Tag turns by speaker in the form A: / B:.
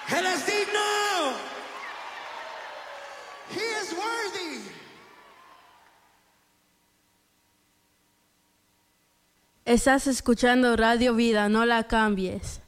A: Él es digno. He is worthy.
B: Estás escuchando Radio Vida, no la cambies.